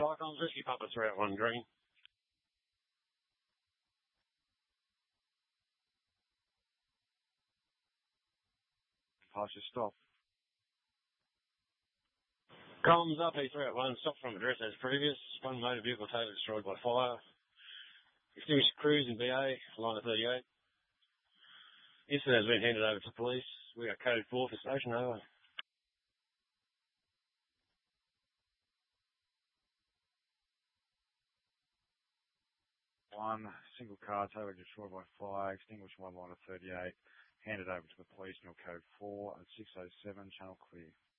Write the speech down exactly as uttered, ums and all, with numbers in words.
Cyclones, Risky Papa three at one green. Pass your stop. Comms up, E three at one, stop from address as previous. One motor vehicle totally destroyed by fire. Extinguished crews in B A, line of thirty-eight. Incident has been handed over to police. We are code four for station, over. One single car totally destroyed by fire, extinguished one line of thirty-eight, handed over to the police, Mill code four at six oh seven, channel clear.